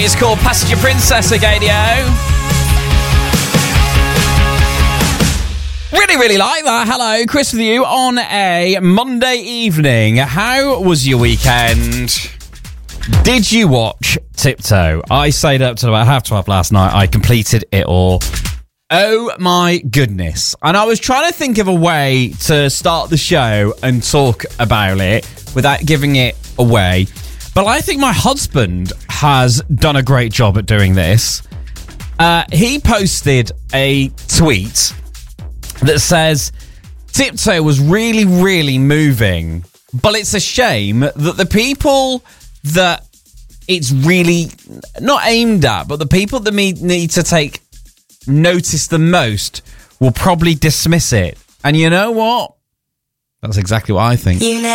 It's called Passenger Princess Agadio. Really, really like that. Hello, Chris with you on a Monday evening. How was your weekend? Did you watch Tiptoe? I stayed up till about 12:30 last night. I completed it all. Oh my goodness. And I was trying to think of a way to start the show and talk about it without giving it away. But I think my husband has done a great job at doing this. He posted a tweet that says, Tiptoe was really, really moving, but it's a shame that the people that it's really not aimed at, but the people that need to take notice the most will probably dismiss it. And you know what? That's exactly what I think.